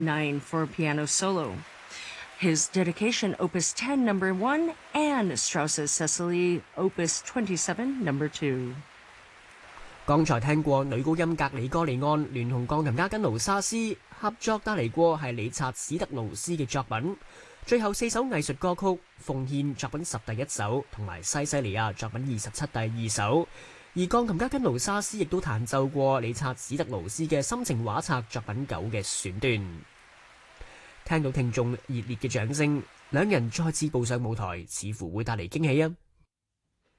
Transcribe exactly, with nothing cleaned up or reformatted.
nine for piano solo. His dedication Opus ten number one and Strauss's Cecily Opus twenty-seven number two. 剛才聽過女高音格里哥利安聯同鋼琴家根勞沙斯合作帶嚟過係理察史特勞斯嘅作品，最後四首藝術歌曲奉獻作品十第一首同埋西西里亞作品二十七第二首，而鋼琴家根勞沙斯亦都彈奏過理察史特勞斯嘅心情畫冊作品九嘅選段。聽到聽眾熱烈嘅掌聲，兩人再次步上舞台，似乎會帶嚟驚喜啊！